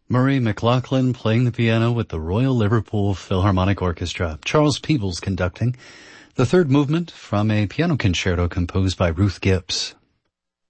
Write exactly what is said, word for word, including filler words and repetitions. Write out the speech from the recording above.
Murray McLaughlin playing the piano with the Royal Liverpool Philharmonic Orchestra. Charles Peebles conducting. The third movement from a piano concerto composed by Ruth Gibbs.